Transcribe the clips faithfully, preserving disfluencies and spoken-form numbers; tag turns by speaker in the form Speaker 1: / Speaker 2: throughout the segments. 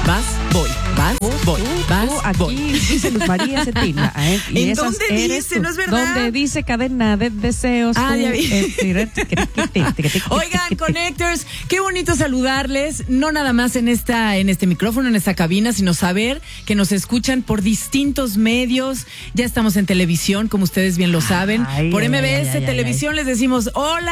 Speaker 1: Vas, voy, vas,
Speaker 2: Tú,
Speaker 1: voy,
Speaker 2: tú,
Speaker 1: vas,
Speaker 2: tú, aquí
Speaker 1: voy.
Speaker 2: dice Luz María Cetina. ¿eh? Y
Speaker 1: ¿En
Speaker 2: esas
Speaker 1: dónde
Speaker 2: eres
Speaker 1: dice?
Speaker 2: tú.
Speaker 1: ¿No es verdad?
Speaker 2: Donde dice cadena de deseos.
Speaker 1: Ah,
Speaker 2: tú,
Speaker 1: ya vi.
Speaker 2: eh,
Speaker 1: Oigan, Connectors, qué bonito saludarles, no nada más en esta, en este micrófono, en esta cabina, sino saber que nos escuchan por distintos medios. Ya estamos en televisión, como ustedes bien lo saben.
Speaker 2: Ay,
Speaker 1: por
Speaker 2: ay,
Speaker 1: M B S
Speaker 2: ay, ay,
Speaker 1: Televisión ay. Les decimos hola.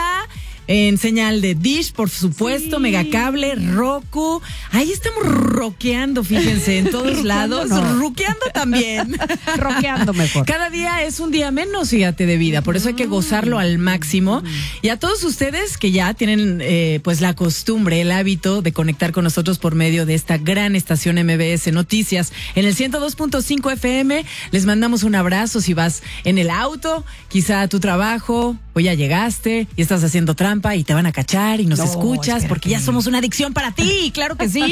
Speaker 1: En señal de Dish, por supuesto, sí. Megacable, Roku. Ahí estamos roqueando, fíjense, en todos lados. No. Ruqueando también.
Speaker 2: Roqueando mejor.
Speaker 1: Cada día es un día menos, fíjate, de vida. Por eso hay que gozarlo al máximo. Y a todos ustedes que ya tienen eh, pues la costumbre, el hábito de conectar con nosotros por medio de esta gran estación M B S Noticias en el ciento dos punto cinco F M, les mandamos un abrazo. Si vas en el auto, quizá a tu trabajo, o ya llegaste y estás haciendo trampa y te van a cachar y nos no, escuchas espérate. Porque ya somos una adicción para ti, claro que sí.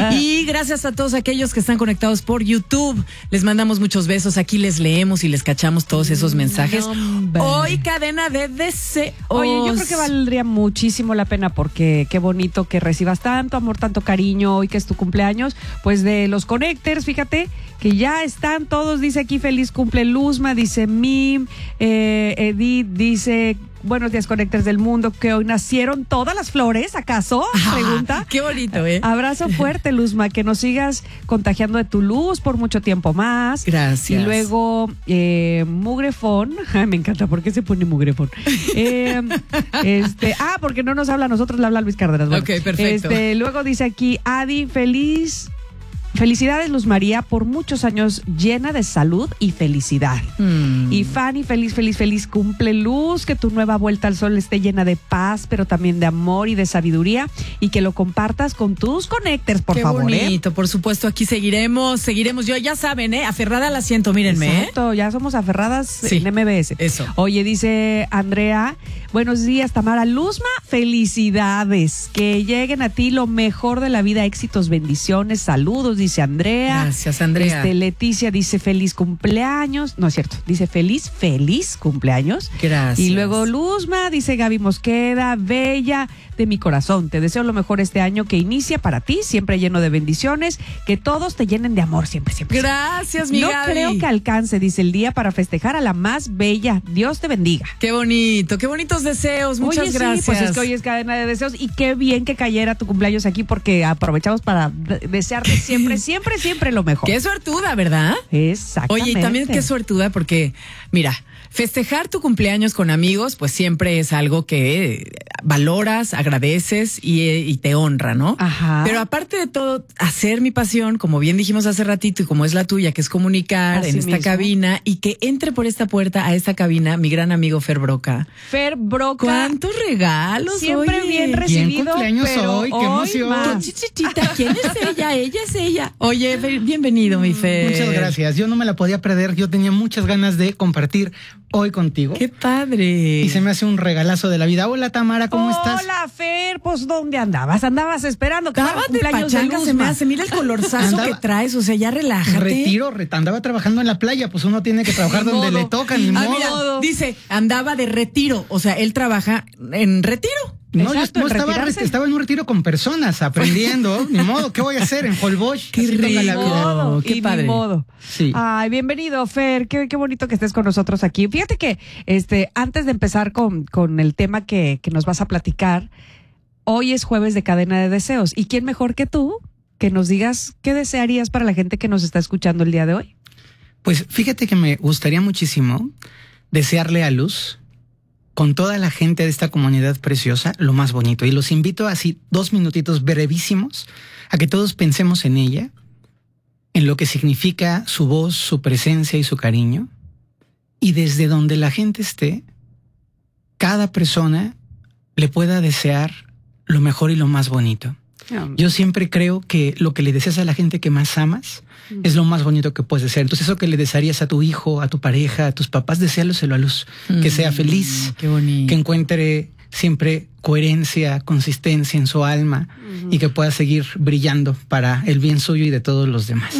Speaker 1: Y gracias a todos aquellos que están conectados por YouTube, les mandamos muchos besos, aquí les leemos y les cachamos todos esos mensajes.
Speaker 2: Hombre.
Speaker 1: Hoy cadena de deseos.
Speaker 2: Oye, yo creo que valdría muchísimo la pena porque qué bonito que recibas tanto amor, tanto cariño hoy que es tu cumpleaños, pues de los Connectors, fíjate que ya están todos, dice aquí feliz cumple Luzma, dice Mim, eh, Edith dice buenos días Connectors del mundo, que hoy nacieron todas las flores, ¿acaso? Pregunta.
Speaker 1: Ah, qué bonito, ¿eh?
Speaker 2: Abrazo fuerte, Luzma, que nos sigas contagiando de tu luz por mucho tiempo más.
Speaker 1: Gracias.
Speaker 2: Y luego, eh, Mugrefón, ay, me encanta, ¿por qué se pone Mugrefón? eh, este, ah, porque no nos habla a nosotros, le habla Luis Cárdenas. Bueno,
Speaker 1: ok, perfecto.
Speaker 2: Este, luego dice aquí, Adi, feliz... Felicidades, Luz María, por muchos años llena de salud y felicidad. Mm. Y Fanny, feliz, feliz, feliz cumple, Luz, que tu nueva vuelta al sol esté llena de paz, pero también de amor y de sabiduría, y que lo compartas con tus Connectors, por
Speaker 1: Qué
Speaker 2: favor.
Speaker 1: Qué bonito, ¿eh? Por supuesto, aquí seguiremos, seguiremos. Yo ya saben, ¿eh? Aferrada al asiento, mírenme.
Speaker 2: Exacto, ¿eh? Ya somos aferradas
Speaker 1: sí,
Speaker 2: en M B S.
Speaker 1: Eso.
Speaker 2: Oye, dice Andrea, buenos días, Tamara Luzma, felicidades, que lleguen a ti lo mejor de la vida, éxitos, bendiciones, saludos, dice Andrea.
Speaker 1: Gracias, Andrea.
Speaker 2: Este, Leticia dice feliz cumpleaños. No es cierto, dice feliz, feliz cumpleaños.
Speaker 1: Gracias.
Speaker 2: Y luego Luzma, dice Gaby Mosqueda, bella de mi corazón. Te deseo lo mejor este año que inicia para ti, siempre lleno de bendiciones, que todos te llenen de amor, siempre, siempre.
Speaker 1: Gracias, mi
Speaker 2: No
Speaker 1: Gaby.
Speaker 2: creo que alcance, dice el día, para festejar a la más bella. Dios te bendiga.
Speaker 1: Qué bonito, qué bonitos deseos. Muchas
Speaker 2: Oye,
Speaker 1: gracias.
Speaker 2: Sí, pues es que hoy es cadena de deseos y qué bien que cayera tu cumpleaños aquí porque aprovechamos para desearte siempre, siempre, siempre lo mejor.
Speaker 1: Qué suertuda, ¿verdad?
Speaker 2: Exactamente.
Speaker 1: Oye, y también qué suertuda porque, mira, festejar tu cumpleaños con amigos, pues siempre es algo que valoras, agradeces y, y te honra, ¿no?
Speaker 2: Ajá.
Speaker 1: Pero aparte de todo, hacer mi pasión, como bien dijimos hace ratito y como es la tuya, que es comunicar
Speaker 2: Así
Speaker 1: en esta
Speaker 2: mismo.
Speaker 1: cabina y que entre por esta puerta a esta cabina mi gran amigo Fer Broca.
Speaker 2: Fer Broca.
Speaker 1: ¿Cuántos regalos?
Speaker 2: Siempre
Speaker 1: oye?
Speaker 2: bien recibido.
Speaker 3: Bien cumpleaños
Speaker 2: pero
Speaker 3: hoy, qué
Speaker 2: hoy
Speaker 3: emoción.
Speaker 2: más.
Speaker 1: Chichita, ¿quién es ella? Ella es ella. Oye, Fer, bienvenido, mi Fer.
Speaker 3: Muchas gracias. Yo no me la podía perder. Yo tenía muchas ganas de compartir hoy contigo.
Speaker 1: Qué padre.
Speaker 3: Y se me hace un regalazo de la vida. Hola, Tamara, ¿cómo
Speaker 2: Hola,
Speaker 3: estás?
Speaker 2: Hola, Fer, pues ¿dónde andabas? Andabas esperando que fuera
Speaker 1: Estaba
Speaker 2: el
Speaker 1: de
Speaker 2: cumpleaños de
Speaker 1: pachanga, se me
Speaker 2: Luzma.
Speaker 1: hace. Mira el colorzazo
Speaker 3: Andaba-
Speaker 1: que traes, o sea, ya relájate.
Speaker 3: Retiro, re- andaba trabajando en la playa, pues uno tiene que trabajar
Speaker 2: Ni
Speaker 3: donde
Speaker 2: modo.
Speaker 3: le toca, ni
Speaker 1: Ah,
Speaker 3: modo.
Speaker 1: mira, dice, andaba de retiro, o sea, él trabaja en retiro.
Speaker 3: No,
Speaker 2: Exacto,
Speaker 3: yo no
Speaker 2: en
Speaker 3: estaba,
Speaker 2: retirarse.
Speaker 3: estaba en un retiro con personas, aprendiendo. Ni modo, ¿qué voy a hacer en Holbox?
Speaker 1: Qué
Speaker 3: Así toca la
Speaker 1: rico.
Speaker 3: vida.
Speaker 2: Modo,
Speaker 1: Qué
Speaker 2: y
Speaker 1: padre.
Speaker 2: ni modo.
Speaker 3: Sí.
Speaker 2: Ay, bienvenido, Fer. Qué, qué bonito que estés con nosotros aquí. Fíjate que este, antes de empezar con, con el tema que, que nos vas a platicar, hoy es jueves de cadena de deseos. ¿Y quién mejor que tú que nos digas qué desearías para la gente que nos está escuchando el día de hoy?
Speaker 3: Pues fíjate que me gustaría muchísimo desearle a Luz, con toda la gente de esta comunidad preciosa, lo más bonito. Y los invito así dos minutitos brevísimos a que todos pensemos en ella, en lo que significa su voz, su presencia y su cariño. Y desde donde la gente esté, cada persona le pueda desear lo mejor y lo más bonito. Yo siempre creo que lo que le deseas a la gente que más amas es lo más bonito que puedes desear. Entonces, eso que le desearías a tu hijo, a tu pareja, a tus papás, deséaloselo a Luz. Mm, que sea feliz,
Speaker 1: qué bonito.
Speaker 3: Que encuentre siempre coherencia, consistencia en su alma, uh-huh. y que pueda seguir brillando para el bien suyo y de todos los demás.
Speaker 1: Mm,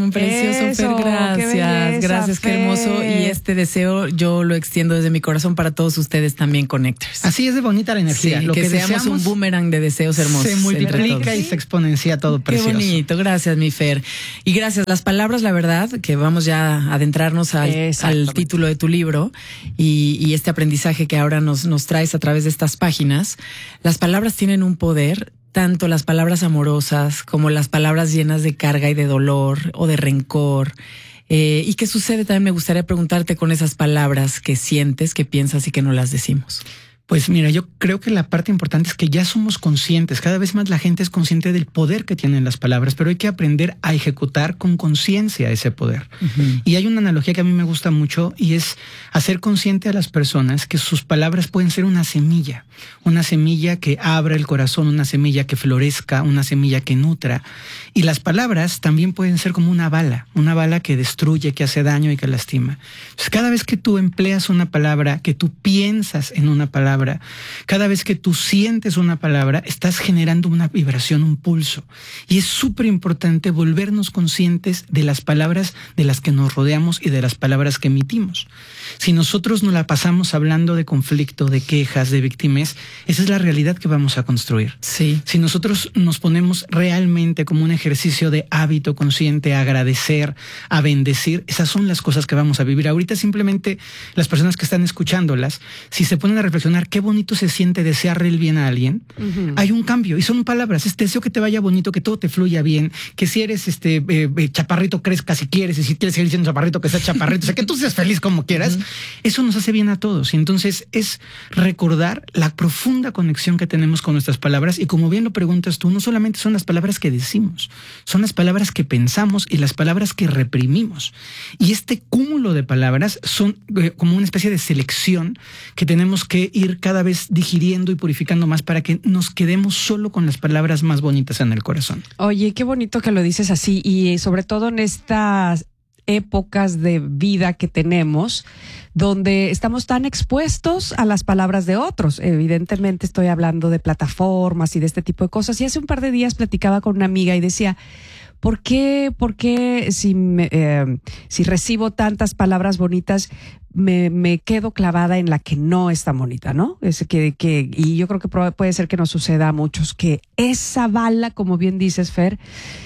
Speaker 1: precioso,
Speaker 2: Eso,
Speaker 1: Fer, gracias.
Speaker 2: qué belleza,
Speaker 1: gracias, qué hermoso.
Speaker 2: Fer.
Speaker 1: Y este deseo yo lo extiendo desde mi corazón para todos ustedes también, Connectors.
Speaker 3: Así es de bonita la energía.
Speaker 1: Sí,
Speaker 3: Lo
Speaker 1: que,
Speaker 3: que
Speaker 1: seamos
Speaker 3: deseamos
Speaker 1: un boomerang de deseos hermosos.
Speaker 3: se
Speaker 1: entre
Speaker 3: multiplica
Speaker 1: todos.
Speaker 3: y se exponencia todo
Speaker 1: Qué
Speaker 3: precioso.
Speaker 1: bonito, gracias, mi Fer. Y gracias. Las palabras, la verdad, que vamos ya a adentrarnos al, al título de tu libro y, y este aprendizaje que ahora nos, nos traes a través de estas páginas. Las palabras tienen un poder, tanto las palabras amorosas como las palabras llenas de carga y de dolor o de rencor. Eh, ¿Y qué sucede? También me gustaría preguntarte con esas palabras que sientes, que piensas y que no las decimos.
Speaker 3: Pues mira, yo creo que la parte importante es que ya somos conscientes. Cada vez más la gente es consciente del poder que tienen las palabras, pero hay que aprender a ejecutar con conciencia ese poder. Uh-huh. Y hay una analogía que a mí me gusta mucho y es hacer consciente a las personas que sus palabras pueden ser una semilla, una semilla que abra el corazón, una semilla que florezca, una semilla que nutra. Y las palabras también pueden ser como una bala, una bala que destruye, que hace daño y que lastima. Entonces, cada vez que tú empleas una palabra, que tú piensas en una palabra, cada vez que tú sientes una palabra, estás generando una vibración, un pulso. Y es súper importante volvernos conscientes de las palabras de las que nos rodeamos y de las palabras que emitimos. Si nosotros nos la pasamos hablando de conflicto, de quejas, de víctimas, esa es la realidad que vamos a construir.
Speaker 1: Sí.
Speaker 3: Si nosotros nos ponemos realmente como un ejercicio de hábito consciente a agradecer, a bendecir, esas son las cosas que vamos a vivir. Ahorita simplemente las personas que están escuchándolas, si se ponen a reflexionar qué bonito se siente desearle el bien a alguien, uh-huh. hay un cambio y son palabras. Este deseo que te vaya bonito, que todo te fluya bien, que si eres este eh, eh, chaparrito crezca si quieres, y si quieres seguir siendo chaparrito que seas chaparrito, o sea, que tú seas feliz como quieras. Uh-huh. Eso nos hace bien a todos. Y entonces es recordar la profunda conexión que tenemos con nuestras palabras y, como bien lo preguntas tú, no solamente son las palabras que decimos, son las palabras que pensamos y las palabras que reprimimos. Y este cúmulo de palabras son eh, como una especie de selección que tenemos que ir cada vez digiriendo y purificando más para que nos quedemos solo con las palabras más bonitas en el corazón.
Speaker 2: Oye, qué bonito que lo dices así y sobre todo en estas épocas de vida que tenemos, donde estamos tan expuestos a las palabras de otros. Evidentemente estoy hablando de plataformas y de este tipo de cosas. Y hace un par de días platicaba con una amiga y decía, ¿por qué, por qué si, me, eh, si recibo tantas palabras bonitas, me, me quedo clavada en la que no es tan bonita, ¿no? Es que, que, y yo creo que puede ser que nos suceda a muchos, que esa bala, como bien dices, Fer,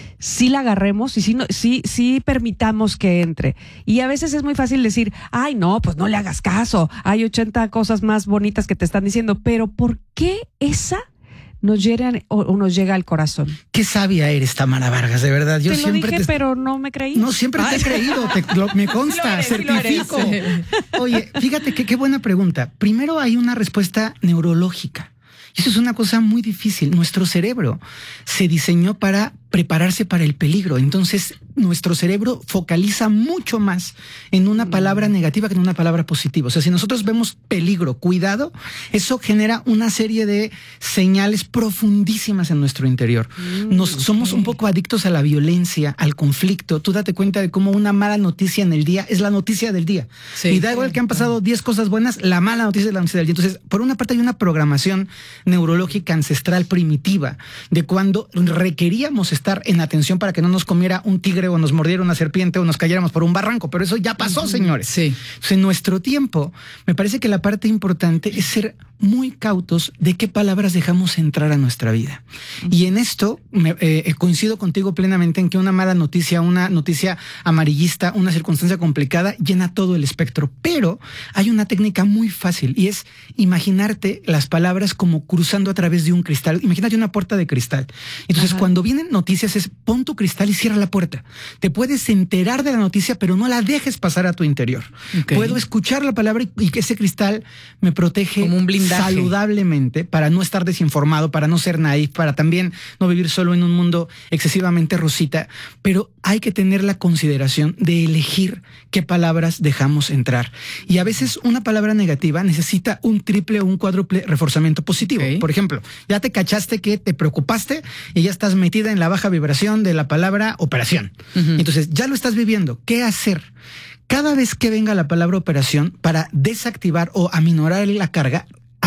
Speaker 2: sí la agarremos y sí, no, sí, sí permitamos que entre. Y a veces es muy fácil decir, ay, no, pues no le hagas caso. Hay ochenta cosas más bonitas que te están diciendo. Pero ¿por qué esa nos llega o, o nos llega al corazón?
Speaker 3: Qué sabia eres, Tamara Vargas, de verdad. Yo
Speaker 2: te lo
Speaker 3: siempre
Speaker 2: dije,
Speaker 3: te...
Speaker 2: pero no me creí.
Speaker 3: No, siempre te he creído, te, lo, me consta,
Speaker 2: sí lo eres,
Speaker 3: certifico.
Speaker 2: sí lo eres.
Speaker 3: Oye, fíjate que qué buena pregunta. Primero hay una respuesta neurológica. Eso es una cosa muy difícil. Nuestro cerebro se diseñó para prepararse para el peligro. Entonces, nuestro cerebro focaliza mucho más en una palabra negativa que en una palabra positiva. O sea, si nosotros vemos peligro, cuidado, eso genera una serie de señales profundísimas en nuestro interior. Nos okay. somos un poco adictos a la violencia, al conflicto. Tú date cuenta de cómo una mala noticia en el día es la noticia del día. Sí, y da igual sí, que han pasado diez cosas buenas, la mala noticia es la noticia del día. Entonces, por una parte hay una programación neurológica ancestral primitiva de cuando requeríamos estar en atención para que no nos comiera un tigre o nos mordiera una serpiente o nos cayéramos por un barranco, pero eso ya pasó, señores.
Speaker 1: Sí.
Speaker 3: Entonces, en nuestro tiempo, me parece que la parte importante es ser muy cautos de qué palabras dejamos entrar a nuestra vida. Uh-huh. Y en esto me, eh, coincido contigo plenamente en que una mala noticia, una noticia amarillista, una circunstancia complicada llena todo el espectro. Pero hay una técnica muy fácil y es imaginarte las palabras como cruzando a través de un cristal. Imagínate una puerta de cristal. Entonces, uh-huh. cuando vienen noticias es pon tu cristal y cierra la puerta. Te puedes enterar de la noticia, pero no la dejes pasar a tu interior. Okay. Puedo escuchar la palabra y, y que ese cristal me protege
Speaker 1: como un blindaje
Speaker 3: saludablemente para no estar desinformado, para no ser naif, para también no vivir solo en un mundo excesivamente rosita. Pero hay que tener la consideración de elegir qué palabras dejamos entrar. Y a veces una palabra negativa necesita un triple o un cuádruple reforzamiento positivo. Okay. Por ejemplo, ya te cachaste que te preocupaste y ya estás metida en la baja vibración de la palabra operación. Uh-huh. Entonces, ya lo estás viviendo. ¿Qué hacer? Cada vez que venga la palabra operación, para desactivar o aminorar la carga,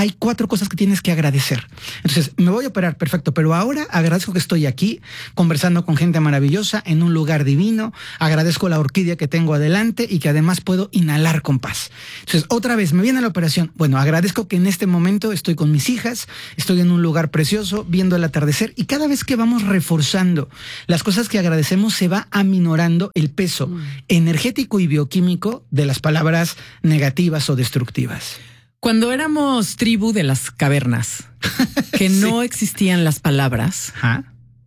Speaker 3: hay cuatro cosas que tienes que agradecer. Entonces, me voy a operar, perfecto, pero ahora agradezco que estoy aquí conversando con gente maravillosa en un lugar divino, agradezco la orquídea que tengo adelante y que además puedo inhalar con paz. Entonces, otra vez, me viene la operación, bueno, agradezco que en este momento estoy con mis hijas, estoy en un lugar precioso, viendo el atardecer, y cada vez que vamos reforzando las cosas que agradecemos, se va aminorando el peso mm. energético y bioquímico de las palabras negativas o destructivas.
Speaker 1: Cuando éramos tribu de las cavernas, que sí. no existían las palabras,
Speaker 3: Ajá.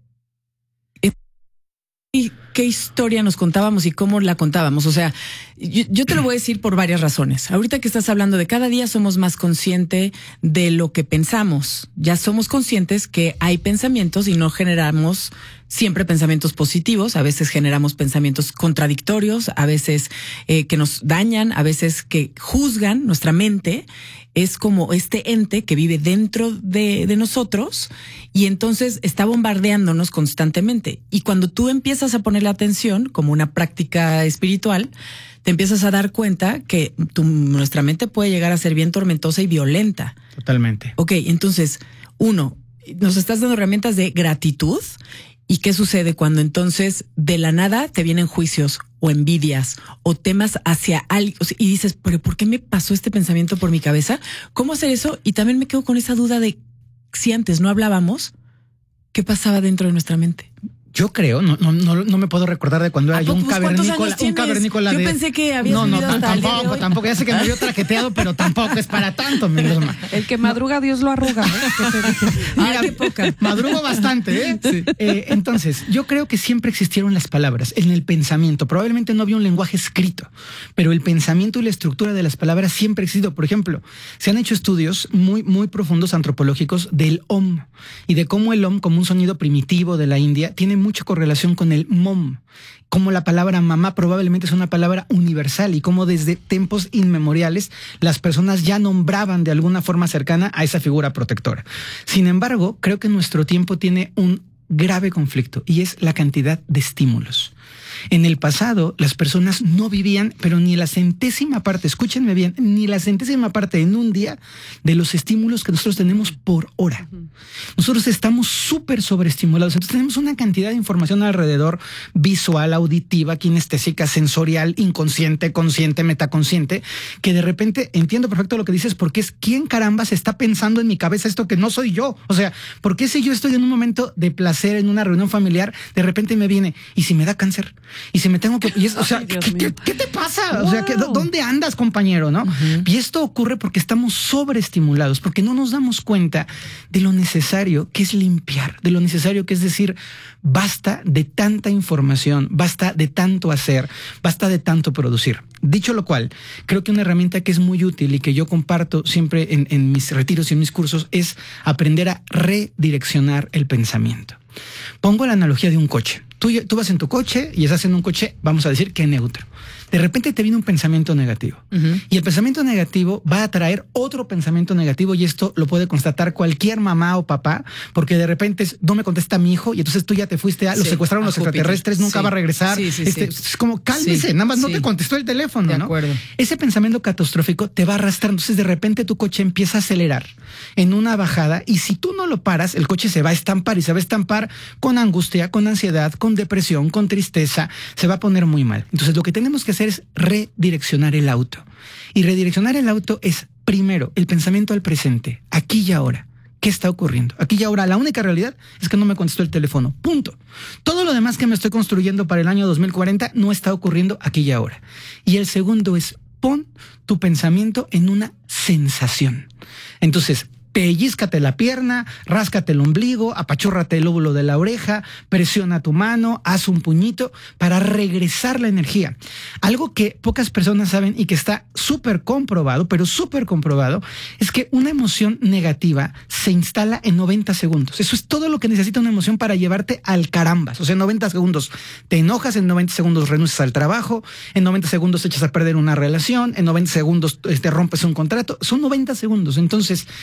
Speaker 1: ¿y qué historia nos contábamos y cómo la contábamos? O sea, yo, yo te lo voy a decir por varias razones. Ahorita que estás hablando de cada día somos más conscientes de lo que pensamos. Ya somos conscientes que hay pensamientos y no generamos siempre pensamientos positivos. A veces generamos pensamientos contradictorios, a veces eh, que nos dañan, a veces que juzgan. Nuestra mente es como este ente que vive dentro de, de nosotros y entonces está bombardeándonos constantemente. Y cuando tú empiezas a ponerle atención como una práctica espiritual, te empiezas a dar cuenta que tu, nuestra mente puede llegar a ser bien tormentosa y violenta.
Speaker 3: Totalmente.
Speaker 1: Ok, entonces, uno, nos estás dando herramientas de gratitud. ¿Y qué sucede cuando entonces de la nada te vienen juicios o envidias o temas hacia alguien y dices, pero ¿por qué me pasó este pensamiento por mi cabeza? ¿Cómo hacer eso? Y también me quedo con esa duda de si antes no hablábamos, ¿qué pasaba dentro de nuestra mente?
Speaker 3: Yo creo, no, no, no, no me puedo recordar de cuando era yo un cavernícola, un cavernícola de.
Speaker 1: Yo pensé que habías
Speaker 3: No, no,
Speaker 1: vivido hasta
Speaker 3: tampoco,
Speaker 1: el día de hoy.
Speaker 3: tampoco. Ya sé que me vio traqueteado, pero tampoco es para tanto, mi Dios.
Speaker 2: El que madruga, Dios lo arruga. ¿Eh? ¿Qué te dije?
Speaker 3: Mira, qué poca. Madrugo bastante, ¿eh? Sí. eh entonces, yo creo que siempre existieron las palabras en el pensamiento. Probablemente no había un lenguaje escrito, pero el pensamiento y la estructura de las palabras siempre ha existido. Por ejemplo, se han hecho estudios muy, muy profundos antropológicos del Om y de cómo el Om, como un sonido primitivo de la India, tiene mucha correlación con el mom, como la palabra mamá probablemente es una palabra universal y como desde tiempos inmemoriales las personas ya nombraban de alguna forma cercana a esa figura protectora. Sin embargo, creo que nuestro tiempo tiene un grave conflicto y es la cantidad de estímulos. En el pasado, las personas no vivían, pero ni la centésima parte, escúchenme bien, ni la centésima parte en un día de los estímulos que nosotros tenemos por hora. Nosotros estamos súper sobreestimulados. Entonces tenemos una cantidad de información alrededor, visual, auditiva, kinestésica, sensorial, inconsciente, consciente, metaconsciente, que de repente entiendo perfecto lo que dices, porque es quién caramba se está pensando en mi cabeza esto que no soy yo. O sea, ¿por qué si yo estoy en un momento de placer, en una reunión familiar, de repente me viene, ¿y si me da cáncer? Y si me tengo que... Y es, o sea, Ay, ¿qué, ¿qué, ¿qué te pasa? Wow. O sea, ¿qué, ¿dónde andas, compañero? ¿No? Uh-huh. Y esto ocurre porque estamos sobreestimulados, porque no nos damos cuenta de lo necesario que es limpiar, de lo necesario que es decir, basta de tanta información, basta de tanto hacer, basta de tanto producir. Dicho lo cual, creo que una herramienta que es muy útil y que yo comparto siempre en, en mis retiros y en mis cursos es aprender a redireccionar el pensamiento. Pongo la analogía de un coche. Tú, tú vas en tu coche y estás en un coche, vamos a decir que neutro. De repente te viene un pensamiento negativo. Uh-huh. Y el pensamiento negativo va a traer otro pensamiento negativo y esto lo puede constatar cualquier mamá o papá, porque de repente no me contesta mi hijo y entonces tú ya te fuiste a... Sí, lo secuestraron a los Júpiter. Extraterrestres, nunca sí. va a regresar. Sí, sí, este, sí. Es como, cálmese, sí, nada más sí. no te contestó el teléfono, de ¿no? acuerdo. Ese pensamiento catastrófico te va a arrastrar. Entonces de repente tu coche empieza a acelerar en una bajada y si tú no lo paras, el coche se va a estampar y se va a estampar con angustia, con ansiedad, con depresión, con tristeza, se va a poner muy mal. Entonces lo que tenemos que hacer es redireccionar el auto. Y redireccionar el auto es, primero, el pensamiento al presente, aquí y ahora. ¿Qué está ocurriendo? Aquí y ahora la única realidad es que no me contestó el teléfono. Punto. Todo lo demás que me estoy construyendo para el año dos mil cuarenta no está ocurriendo aquí y ahora. Y el segundo es, pon tu pensamiento en una sensación. Entonces, pellízcate la pierna, ráscate el ombligo, apachúrrate el lóbulo de la oreja, presiona tu mano, haz un puñito para regresar la energía. Algo que pocas personas saben y que está súper comprobado, pero súper comprobado, es que una emoción negativa se instala en noventa segundos. Eso es todo lo que necesita una emoción para llevarte al carambas. O sea, en noventa segundos te enojas, en noventa segundos renuncias al trabajo, en noventa segundos echas a perder una relación, en noventa segundos te rompes un contrato. Son noventa segundos. Entonces, y se conoce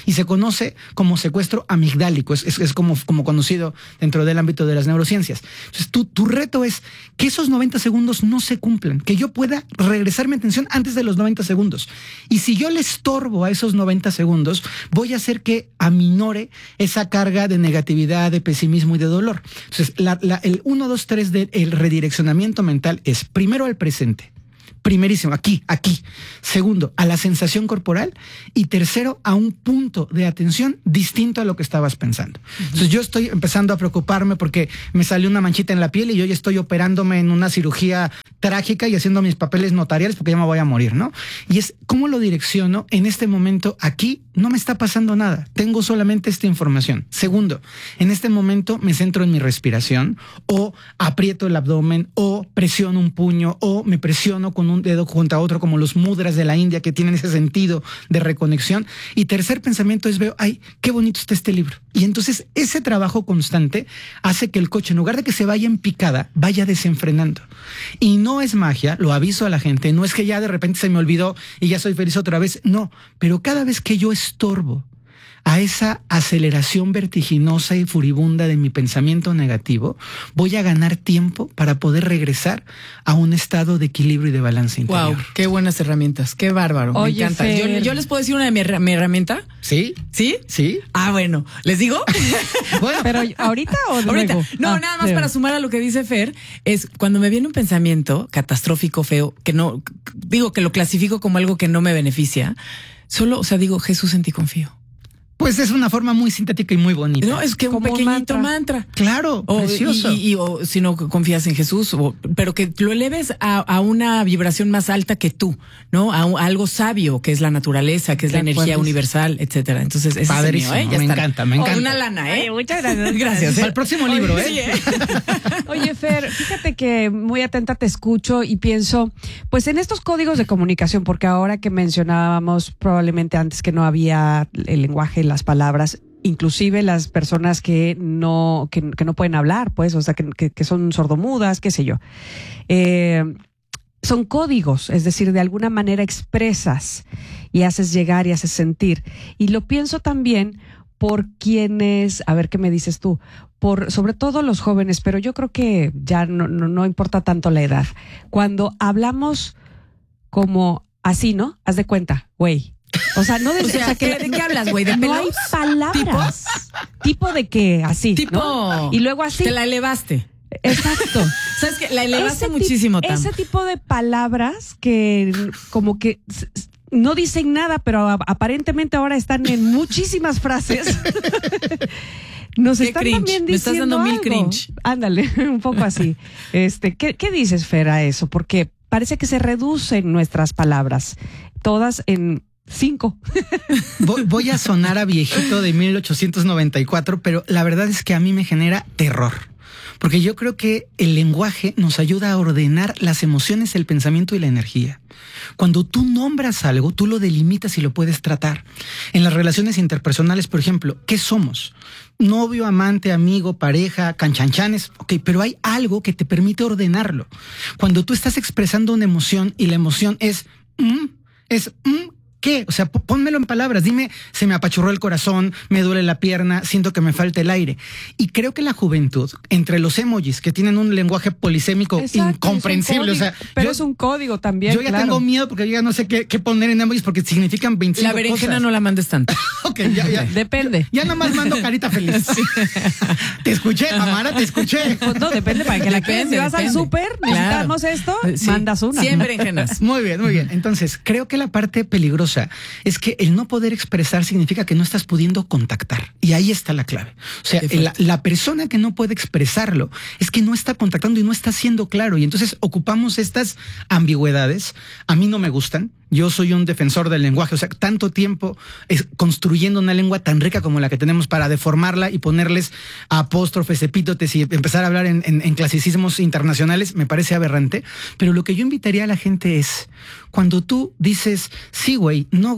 Speaker 3: conoce como secuestro amigdálico, es, es, es como, como conocido dentro del ámbito de las neurociencias. Entonces, tu, tu reto es que esos noventa segundos no se cumplan, que yo pueda regresar mi atención antes de los noventa segundos. Y si yo le estorbo a esos noventa segundos, voy a hacer que aminore esa carga de negatividad, de pesimismo y de dolor. Entonces, la, la, el uno, dos, tres del redireccionamiento mental es primero al presente. Primerísimo, aquí, aquí. Segundo, a la sensación corporal. Y tercero, a un punto de atención distinto a lo que estabas pensando. Uh-huh. Entonces yo estoy empezando a preocuparme porque me salió una manchita en la piel y yo ya estoy operándome en una cirugía trágica y haciendo mis papeles notariales porque ya me voy a morir, ¿no? Y es cómo lo direcciono en este momento. Aquí no me está pasando nada. Tengo solamente esta información. Segundo, en este momento me centro en mi respiración o aprieto el abdomen o presiono un puño o me presiono con un dedo contra otro, como los mudras de la India que tienen ese sentido de reconexión. Y tercer pensamiento es veo, ay, qué bonito está este libro. Y entonces ese trabajo constante hace que el coche, en lugar de que se vaya en picada, vaya desenfrenando. Y no es magia, lo aviso a la gente, no es que ya de repente se me olvidó y ya soy feliz otra vez, no, pero cada vez que yo estorbo a esa aceleración vertiginosa y furibunda de mi pensamiento negativo, voy a ganar tiempo para poder regresar a un estado de equilibrio y de balance interior.
Speaker 1: Wow, qué buenas herramientas, qué bárbaro,
Speaker 2: Oye,
Speaker 1: me encanta. Yo, yo les puedo decir una de mi, mi herramienta.
Speaker 3: ¿Sí?
Speaker 1: ¿Sí?
Speaker 3: Sí.
Speaker 1: Ah, bueno, ¿les digo?
Speaker 2: Bueno, pero ¿ahorita o luego?
Speaker 1: Ahorita. No,
Speaker 2: Ah,
Speaker 1: nada más
Speaker 2: bien.
Speaker 1: para sumar a lo que dice Fer, es cuando me viene un pensamiento catastrófico, feo, que no, digo que lo clasifico como algo que no me beneficia, solo, o sea, digo, Jesús, en ti confío.
Speaker 3: Pues es una forma muy sintética y muy bonita.
Speaker 1: No, es que un
Speaker 2: Como un
Speaker 1: pequeñito
Speaker 2: mantra.
Speaker 1: mantra.
Speaker 3: Claro,
Speaker 1: O,
Speaker 3: precioso.
Speaker 1: Y, y- o si no confías en Jesús, o, pero que lo eleves a, a una vibración más alta que tú, ¿no? A, un- a algo sabio, que es la naturaleza, que es
Speaker 2: De
Speaker 1: la energía
Speaker 2: acuerdo.
Speaker 1: universal, etcétera. Entonces, ese
Speaker 3: Padrísimo,
Speaker 1: es el mío, ¿eh? Ya
Speaker 3: me
Speaker 1: están.
Speaker 3: encanta, me
Speaker 1: O
Speaker 3: encanta.
Speaker 1: una lana, ¿eh?
Speaker 2: Oye, muchas gracias.
Speaker 1: Gracias, ¿eh?
Speaker 3: Para el próximo libro,
Speaker 1: Oye,
Speaker 3: ¿eh?
Speaker 1: sí, ¿eh?
Speaker 2: Oye, Fer, fíjate que muy atenta te escucho y pienso, pues en estos códigos de comunicación, porque ahora que mencionábamos probablemente antes que no había el lenguaje, las palabras, inclusive las personas que no, que, que no pueden hablar, pues, o sea, que, que, que son sordomudas, qué sé yo. Eh, son códigos, es decir, de alguna manera expresas y haces llegar y haces sentir. Y lo pienso también por quienes, a ver qué me dices tú, por sobre todo los jóvenes, pero yo creo que ya no, no, no importa tanto la edad. Cuando hablamos como así, ¿no? Haz de cuenta, güey. O sea, no de,
Speaker 1: O sea,
Speaker 2: o sea, que
Speaker 1: ¿de qué hablas, güey? ¿De
Speaker 2: no hay
Speaker 1: pelos?
Speaker 2: palabras. ¿Tipo? de qué? Así,
Speaker 1: Tipo.
Speaker 2: ¿no? Y luego así.
Speaker 1: Te la elevaste.
Speaker 2: Exacto.
Speaker 1: ¿Sabes qué? La elevaste
Speaker 2: Ese
Speaker 1: muchísimo,
Speaker 2: tip-
Speaker 1: Tam.
Speaker 2: Ese tipo de palabras que como que s- s- no dicen nada, pero a- aparentemente ahora están en muchísimas frases. Nos
Speaker 1: Qué
Speaker 2: están
Speaker 1: cringe.
Speaker 2: también
Speaker 1: Me estás
Speaker 2: diciendo
Speaker 1: dando mil
Speaker 2: algo.
Speaker 1: cringe.
Speaker 2: Ándale, un poco así. Este, ¿qué, qué dices, Fer, a eso? Porque parece que se reducen nuestras palabras, todas en cinco.
Speaker 3: Voy, voy a sonar a viejito de mil ochocientos noventa y cuatro, pero la verdad es que a mí me genera terror. Porque yo creo que el lenguaje nos ayuda a ordenar las emociones, el pensamiento y la energía. Cuando tú nombras algo, tú lo delimitas y lo puedes tratar. En las relaciones interpersonales, por ejemplo, ¿qué somos? Novio, amante, amigo, pareja, canchanchanes, ok, pero hay algo que te permite ordenarlo. Cuando tú estás expresando una emoción y la emoción es, mm, es, mm, ¿qué? O sea, pónmelo en palabras. Dime, se me apachurró el corazón, me duele la pierna, siento que me falta el aire. Y creo que la juventud, entre los emojis que tienen un lenguaje polisémico
Speaker 2: Exacto,
Speaker 3: incomprensible,
Speaker 2: es un
Speaker 3: o sea,
Speaker 2: código, pero
Speaker 3: yo,
Speaker 2: es un código también.
Speaker 3: yo ya
Speaker 2: claro.
Speaker 3: tengo miedo porque yo ya no sé qué, qué poner en emojis porque significan veinticinco
Speaker 1: La berenjena
Speaker 3: cosas.
Speaker 1: no la mandes tanto.
Speaker 3: Ok, ya, ya.
Speaker 2: Depende.
Speaker 3: Ya nomás mando carita feliz. Te escuché, Amara, te escuché.
Speaker 2: Pues no, depende para que la
Speaker 1: Depende,
Speaker 2: quieras. Si vas al
Speaker 1: depende.
Speaker 2: súper,
Speaker 1: Claro.
Speaker 2: necesitamos esto,
Speaker 1: Sí.
Speaker 2: mandas una.
Speaker 1: cien berenjenas.
Speaker 3: Muy bien, muy bien. Entonces, creo que la parte peligrosa es que el no poder expresar significa que no estás pudiendo contactar. Y ahí está la clave. O sea,
Speaker 1: Qué
Speaker 3: la,
Speaker 1: fuerte.
Speaker 3: la persona que no puede expresarlo es que no está contactando y no está siendo claro. Y entonces ocupamos estas ambigüedades. A mí no me gustan. Yo soy un defensor del lenguaje. O sea, tanto tiempo es construyendo una lengua tan rica como la que tenemos para deformarla y ponerles apóstrofes, epítotes y empezar a hablar en, en, en clasicismos internacionales me parece aberrante. Pero lo que yo invitaría a la gente es, cuando tú dices, sí, güey, no, güey,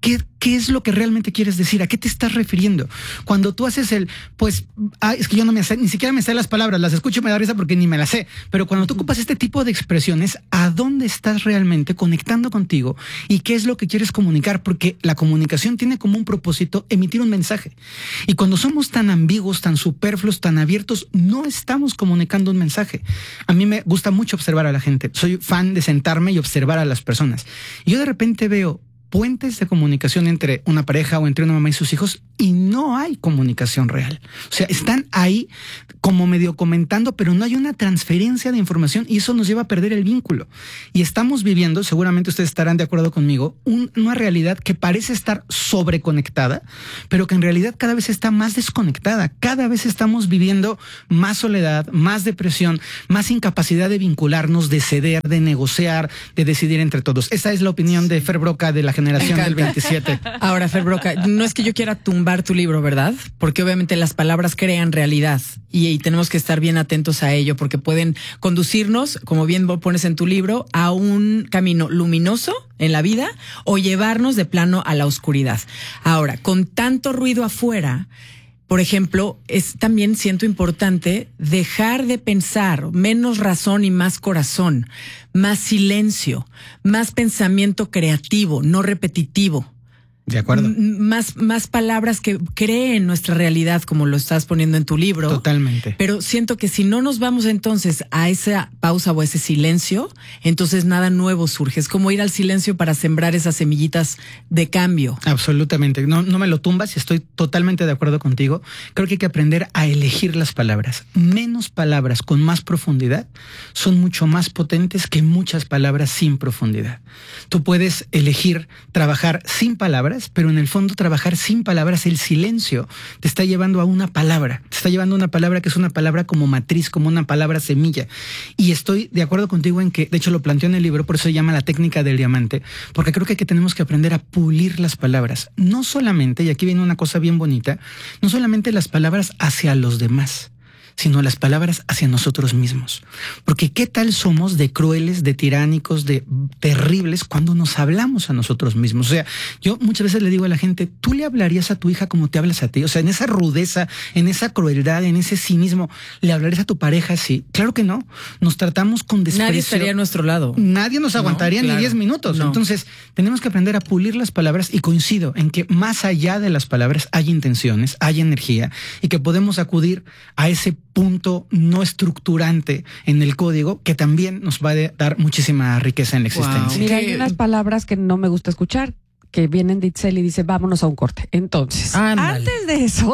Speaker 3: ¿Qué, ¿Qué es lo que realmente quieres decir? ¿A qué te estás refiriendo? Cuando tú haces el, pues, ah, es que yo no me sé, ni siquiera me sé las palabras, las escucho y me da risa porque ni me las sé. Pero cuando tú ocupas este tipo de expresiones, ¿a dónde estás realmente conectando contigo? ¿Y qué es lo que quieres comunicar? Porque la comunicación tiene como un propósito emitir un mensaje. Y cuando somos tan ambiguos, tan superfluos, tan abiertos, no estamos comunicando un mensaje. A mí me gusta mucho observar a la gente. Soy fan de sentarme y observar a las personas. Y yo de repente veo puentes de comunicación entre una pareja o entre una mamá y sus hijos y no hay comunicación real. O sea, están ahí como medio comentando, pero no hay una transferencia de información y eso nos lleva a perder el vínculo. Y estamos viviendo, seguramente ustedes estarán de acuerdo conmigo, un, una realidad que parece estar sobreconectada, pero que en realidad cada vez está más desconectada. Cada vez estamos viviendo más soledad, más depresión, más incapacidad de vincularnos, de ceder, de negociar, de decidir entre todos. Esa es la opinión de Fer Broca de la generación del veintisiete.
Speaker 1: Ahora, Fer Broca, no es que yo quiera tumbar tu libro, ¿verdad? Porque obviamente las palabras crean realidad y, y tenemos que estar bien atentos a ello porque pueden conducirnos, como bien pones en tu libro, a un camino luminoso en la vida o llevarnos de plano a la oscuridad. Ahora, con tanto ruido afuera, por ejemplo, es también siento importante dejar de pensar, menos razón y más corazón, más silencio, más pensamiento creativo, no repetitivo.
Speaker 3: De acuerdo.
Speaker 1: M- más, más palabras que creen nuestra realidad, como lo estás poniendo en tu libro.
Speaker 3: Totalmente.
Speaker 1: Pero siento que si no nos vamos entonces a esa pausa o a ese silencio, entonces nada nuevo surge. Es como ir al silencio para sembrar esas semillitas de cambio.
Speaker 3: Absolutamente. No, no me lo tumbas y estoy totalmente de acuerdo contigo. Creo que hay que aprender a elegir las palabras. Menos palabras con más profundidad son mucho más potentes que muchas palabras sin profundidad. Tú puedes elegir trabajar sin palabras, pero en el fondo trabajar sin palabras, el silencio te está llevando a una palabra, te está llevando a una palabra que es una palabra como matriz, como una palabra semilla. Y estoy de acuerdo contigo en que, de hecho lo planteo en el libro, por eso se llama la técnica del diamante, porque creo que, que tenemos que aprender a pulir las palabras. No solamente, y aquí viene una cosa bien bonita, no solamente las palabras hacia los demás, sino las palabras hacia nosotros mismos. Porque qué tal somos de crueles, de tiránicos, de terribles cuando nos hablamos a nosotros mismos. O sea, yo muchas veces le digo a la gente, tú le hablarías a tu hija como te hablas a ti. O sea, en esa rudeza, en esa crueldad, en ese cinismo, ¿le hablarías a tu pareja así? Claro que no. Nos tratamos con desprecio.
Speaker 1: Nadie estaría a nuestro lado.
Speaker 3: Nadie nos aguantaría
Speaker 1: no, claro.
Speaker 3: ni diez minutos.
Speaker 1: No.
Speaker 3: Entonces, tenemos que aprender a pulir las palabras y coincido en que más allá de las palabras hay intenciones, hay energía y que podemos acudir a ese punto no estructurante en el código que también nos va a dar muchísima riqueza en la existencia.
Speaker 2: Wow. Mira, hay unas palabras que no me gusta escuchar, que vienen de Itzel y dice, vámonos a un corte. Entonces,
Speaker 1: Ándale.
Speaker 2: antes de eso...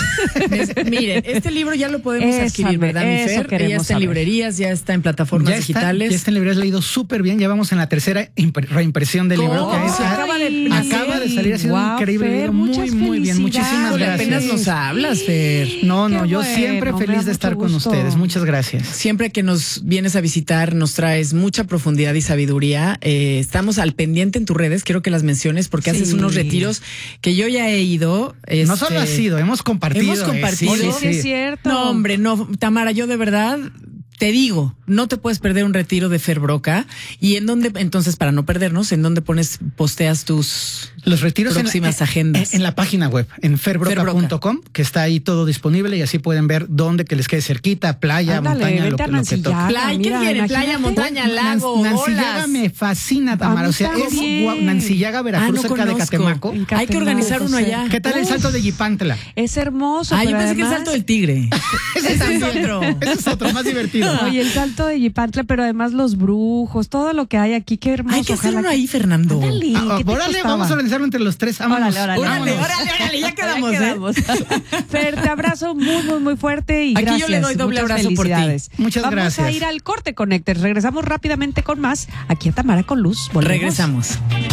Speaker 1: Miren, este libro ya lo podemos
Speaker 2: Eso,
Speaker 1: adquirir, ¿verdad, mi
Speaker 2: eso
Speaker 1: Fer?
Speaker 2: queremos
Speaker 1: Ya está en
Speaker 2: saber.
Speaker 1: librerías, ya está en plataformas
Speaker 3: Ya está,
Speaker 1: digitales.
Speaker 3: ya está en librerías, leído súper bien. Ya vamos en la tercera impre- reimpresión del libro.
Speaker 1: ¿Cómo?
Speaker 3: Que es-
Speaker 1: Se acaba de-
Speaker 3: acaba de salir, ha sido
Speaker 2: Wow,
Speaker 3: increíble.
Speaker 2: Fer,
Speaker 3: leído muy,
Speaker 2: muchas
Speaker 3: muy bien. Muchísimas
Speaker 2: felicidades.
Speaker 3: gracias.
Speaker 1: Apenas nos hablas, Fer.
Speaker 3: No, no,
Speaker 2: Qué
Speaker 3: yo
Speaker 2: bueno,
Speaker 3: siempre
Speaker 2: me
Speaker 3: feliz
Speaker 2: da
Speaker 3: de estar
Speaker 2: mucho
Speaker 3: con
Speaker 2: gusto.
Speaker 3: ustedes. Muchas gracias.
Speaker 1: Siempre que nos vienes a visitar, nos traes mucha profundidad y sabiduría. Eh, estamos al pendiente en tus redes. Quiero que las menciones porque
Speaker 2: Sí.
Speaker 1: haces unos retiros que yo ya he ido.
Speaker 3: No
Speaker 1: este,
Speaker 3: solo ha sido, hemos compartido.
Speaker 1: hemos
Speaker 3: eh,
Speaker 1: compartido.
Speaker 3: sí,
Speaker 2: Oye,
Speaker 3: sí,
Speaker 2: sí es
Speaker 3: sí.
Speaker 2: cierto.
Speaker 1: No, hombre, no, Tamara, yo de verdad te digo, no te puedes perder un retiro de Fer Broca. ¿Y en dónde, entonces, para no perdernos, en dónde pones, posteas tus
Speaker 3: Los retiros en,
Speaker 1: próximas
Speaker 3: en-
Speaker 1: agendas?
Speaker 3: En, en la página web, en ferbroca punto com, que está ahí todo disponible y así pueden ver dónde que les quede cerquita, playa,
Speaker 2: Ándale,
Speaker 3: montaña, lo,
Speaker 2: vente a
Speaker 3: que- lo que toque.
Speaker 2: Nancillaga,
Speaker 1: Playa, ¿qué
Speaker 2: mira,
Speaker 1: quiere? Playa,
Speaker 2: imagínate.
Speaker 1: montaña, lago,
Speaker 3: Nancy Llaga
Speaker 1: olas.
Speaker 3: me fascina, Tamara.
Speaker 2: A mí
Speaker 3: O sea, es
Speaker 2: también.
Speaker 3: guau, Nancillaga, Veracruz,
Speaker 1: Ah, no
Speaker 3: cerca de
Speaker 1: conozco.
Speaker 3: Catemaco.
Speaker 2: En
Speaker 1: Hay que organizar uno
Speaker 2: José.
Speaker 1: allá.
Speaker 3: ¿Qué tal el
Speaker 2: Uf,
Speaker 3: salto de Yipantla?
Speaker 2: Es hermoso.
Speaker 1: Ah, yo
Speaker 2: pero
Speaker 1: pensé que el
Speaker 2: además-
Speaker 1: salto del tigre.
Speaker 3: Ese
Speaker 1: Ese es
Speaker 3: también.
Speaker 1: otro.
Speaker 3: Ese es otro, más divertido.
Speaker 2: Oye, el salto de Yipantla, pero además los brujos, todo lo que hay aquí, qué hermoso.
Speaker 1: Hay que hacer
Speaker 2: Ojalá
Speaker 1: uno
Speaker 2: que-
Speaker 1: ahí, Fernando.
Speaker 2: Ándale,
Speaker 3: Ah,
Speaker 2: ¿qué te
Speaker 3: órale,
Speaker 2: costaba?
Speaker 3: vamos a organizarlo entre los tres. Vámonos.
Speaker 2: Órale, órale,
Speaker 1: Órale,
Speaker 3: Vámonos.
Speaker 1: órale, órale, ya quedamos,
Speaker 2: Ya
Speaker 1: ¿eh?
Speaker 2: quedamos. Fer, te abrazo muy, muy, muy fuerte y
Speaker 1: Aquí yo
Speaker 2: gracias.
Speaker 1: le doy doble
Speaker 2: Muchas
Speaker 1: abrazo por ti.
Speaker 2: felicidades.
Speaker 3: Muchas
Speaker 2: Vamos
Speaker 3: gracias.
Speaker 2: a ir al corte, Connectors. Regresamos rápidamente con más aquí a Tamara con Luz. Volvemos.
Speaker 1: Regresamos.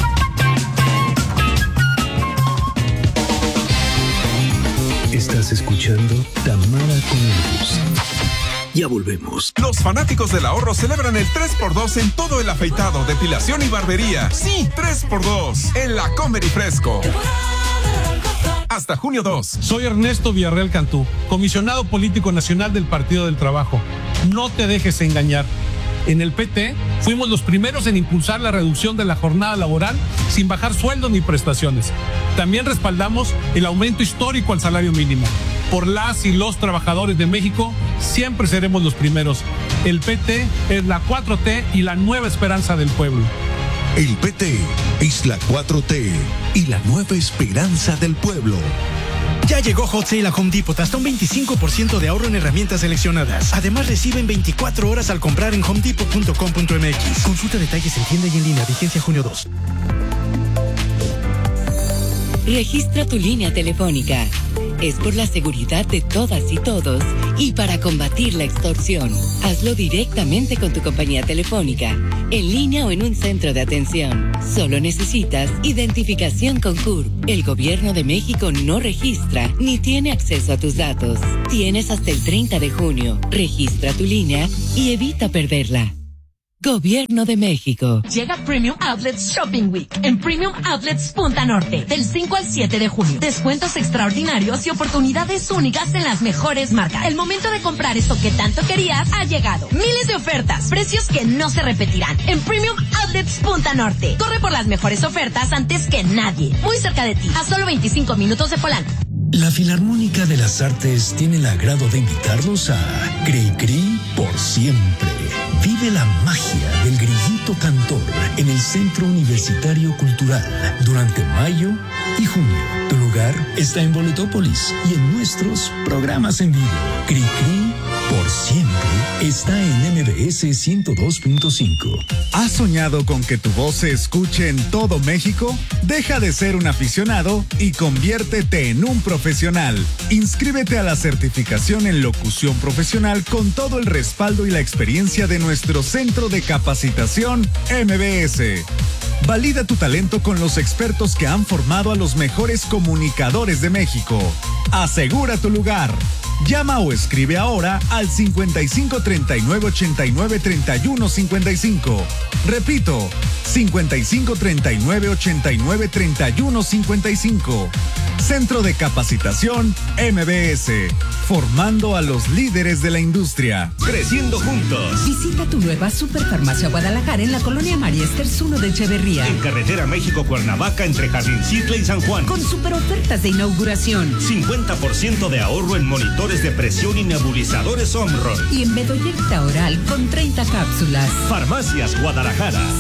Speaker 4: Estás escuchando Tamara con Luz. Ya volvemos.
Speaker 5: Los fanáticos del ahorro celebran el tres por dos en todo el afeitado, depilación y barbería. Sí, tres por dos en la Comer y Fresco. Hasta junio dos.
Speaker 6: Soy Ernesto Villarreal Cantú, comisionado político nacional del Partido del Trabajo. No te dejes engañar. En el P T fuimos los primeros en impulsar la reducción de la jornada laboral sin bajar sueldos ni prestaciones. También respaldamos el aumento histórico al salario mínimo. Por las y los trabajadores de México, siempre seremos los primeros. El P T es la cuatro T y la nueva esperanza del pueblo.
Speaker 4: El P T es la cuatro T y la nueva esperanza del pueblo.
Speaker 7: Ya llegó Hot Sale a Home Depot, hasta un veinticinco por ciento de ahorro en herramientas seleccionadas. Además, reciben veinticuatro horas al comprar en home depot punto com punto m x. Consulta detalles en tienda y en línea, vigencia junio dos.
Speaker 8: Registra tu línea telefónica. Es por la seguridad de todas y todos y para combatir la extorsión. Hazlo directamente con tu compañía telefónica, en línea o en un centro de atención. Solo necesitas identificación con C U R P. El Gobierno de México no registra ni tiene acceso a tus datos. Tienes hasta el treinta de junio. Registra tu línea y evita perderla. Gobierno de México.
Speaker 9: Llega Premium Outlets Shopping Week en Premium Outlets Punta Norte del cinco al siete de junio. Descuentos extraordinarios y oportunidades únicas en las mejores marcas. El momento de comprar eso que tanto querías ha llegado. Miles de ofertas, precios que no se repetirán en Premium Outlets Punta Norte. Corre por las mejores ofertas antes que nadie. Muy cerca de ti, a solo veinticinco minutos de Polanco.
Speaker 4: La Filarmónica de las Artes tiene el agrado de invitarlos a Cri Cri por siempre. Vive la magia del grillito cantor en el Centro Universitario Cultural durante mayo y junio. Tu lugar está en Boletópolis y en nuestros programas en vivo. Cri Cri por siempre está en M B S ciento dos punto cinco.
Speaker 10: ¿Has soñado con que tu voz se escuche en todo México? Deja de ser un aficionado y conviértete en un profesional. Inscríbete a la certificación en locución profesional con todo el respaldo y la experiencia de nuestro Centro de Capacitación M B S. Valida tu talento con los expertos que han formado a los mejores comunicadores de México. Asegura tu lugar. Llama o escribe ahora al cincuenta y cinco treinta y nueve ochenta y nueve treinta y uno cincuenta y cinco. Repito, cincuenta y cinco treinta y nueve ochenta y nueve treinta y uno cincuenta y cinco. Centro de Capacitación M B S, formando a los líderes de la industria.
Speaker 11: Creciendo juntos.
Speaker 12: Visita tu nueva Superfarmacia Guadalajara en la colonia María Esters uno de Echeverría.
Speaker 11: En carretera México-Cuernavaca entre Jardincitle y San Juan.
Speaker 12: Con super ofertas de inauguración.
Speaker 11: cincuenta por ciento de ahorro en monitores de presión y nebulizadores Omron.
Speaker 12: Y en Bedoyecta Oral con treinta cápsulas.
Speaker 11: Farmacias Guadalajara.